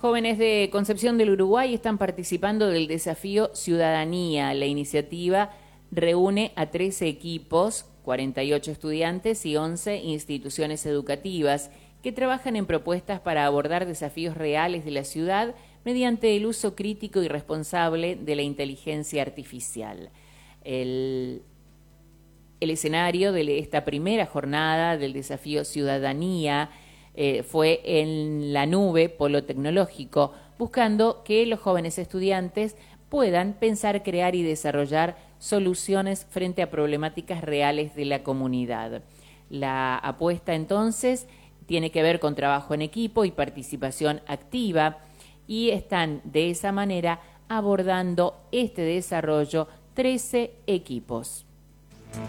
Jóvenes de Concepción del Uruguay están participando del desafío Ciudadanía. La iniciativa reúne a 13 equipos, 48 estudiantes y 11 instituciones educativas que trabajan en propuestas para abordar desafíos reales de la ciudad mediante el uso crítico y responsable de la inteligencia artificial. El escenario de esta primera jornada del desafío Ciudadanía fue en la nube Polo Tecnológico, buscando que los jóvenes estudiantes puedan pensar, crear y desarrollar soluciones frente a problemáticas reales de la comunidad. La apuesta entonces tiene que ver con trabajo en equipo y participación activa, y están de esa manera abordando este desarrollo 13 equipos.